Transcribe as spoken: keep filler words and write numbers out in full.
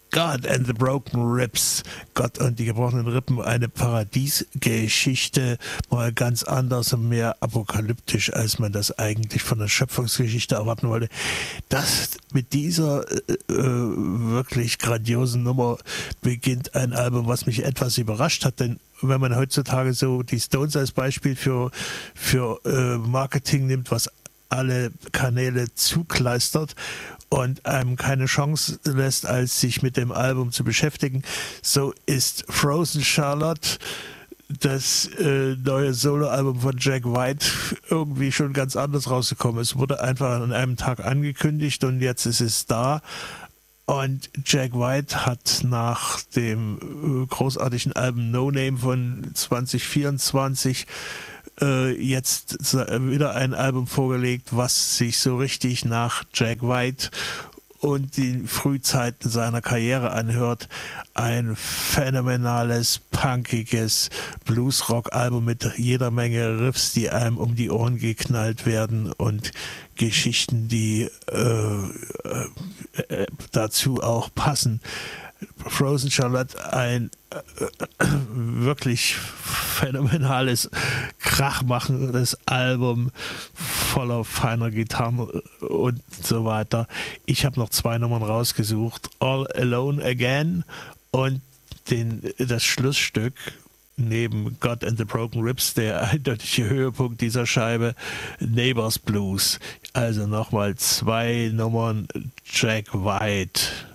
God and the Broken Ribs, Gott und die gebrochenen Rippen, eine Paradiesgeschichte, mal ganz anders und mehr apokalyptisch, als man das eigentlich von der Schöpfungsgeschichte erwarten wollte. Das mit dieser äh, wirklich grandiosen Nummer beginnt ein Album, was mich etwas überrascht hat, denn wenn man heutzutage so die Stones als Beispiel für, für äh, Marketing nimmt, was alle Kanäle zukleistert und einem keine Chance lässt, als sich mit dem Album zu beschäftigen, so ist Frozen Charlotte, das äh, neue Soloalbum von Jack White, irgendwie schon ganz anders rausgekommen. Es wurde einfach an einem Tag angekündigt und jetzt ist es da. Und Jack White hat nach dem großartigen Album No Name von zwanzig vierundzwanzig äh, jetzt wieder ein Album vorgelegt, was sich so richtig nach Jack White und die Frühzeiten seiner Karriere anhört. Ein phänomenales, punkiges Bluesrock-Album mit jeder Menge Riffs, die einem um die Ohren geknallt werden und Geschichten, die äh, äh, dazu auch passen. Frozen Charlotte, ein äh, wirklich phänomenales, krachmachendes Album voller feiner Gitarren und so weiter. Ich habe noch zwei Nummern rausgesucht, All Alone Again und den, das Schlussstück neben God and the Broken Ribs, der eindeutige Höhepunkt dieser Scheibe, Neighbors Blues. Also nochmal zwei Nummern Jack White.